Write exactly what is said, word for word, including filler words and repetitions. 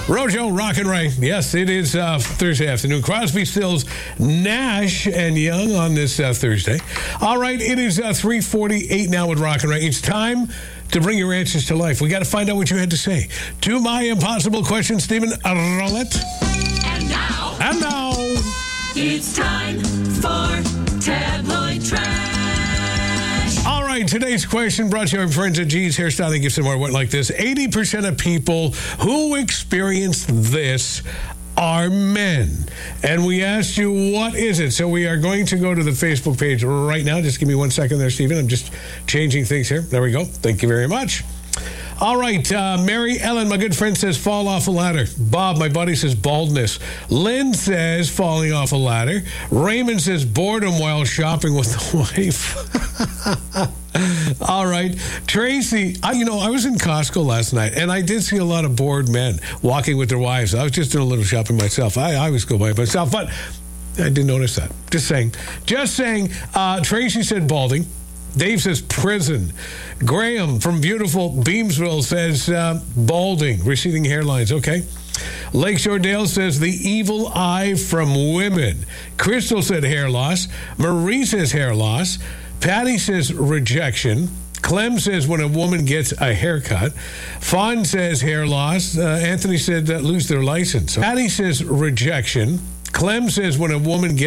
Rojo, Rock and Ray. Yes, it is uh, Thursday afternoon. Crosby, Stills, Nash, and Young on this uh, Thursday. All right, it is uh, three forty-eight now with Rock and Ray. It's time to bring your answers to life. We got to find out what you had to say to my impossible question, Stephen Rowlett. And now, and now, it's time for Tabloid Trash. All right, today's question brought to you by friends at G's Hairstyling Gifts and More. Went like this: eighty percent of people who experience this are men. And we asked you, what is it? So we are going to go to the Facebook page right now. Just give me one second there, Stephen. I'm just changing things here. There we go. Thank you very much. All right, uh, Mary Ellen, my good friend, says fall off a ladder. Bob, my buddy, says baldness. Lynn says falling off a ladder. Raymond says boredom while shopping with the wife. All right. Tracy, I, you know, I was in Costco last night, and I did see a lot of bored men walking with their wives. I was just doing a little shopping myself. I, I always go by myself, but I didn't notice that. Just saying. Just saying. Uh, Tracy said balding. Dave says prison. Graham from beautiful Beamsville says uh, balding, receding hairlines. Okay. Lakeshore Dale says the evil eye from women. Crystal said hair loss. Marie says hair loss. Patty says rejection. Clem says when a woman gets a haircut. Fawn says hair loss. Uh, Anthony said uh, lose their license. Patty says rejection. Clem says when a woman gets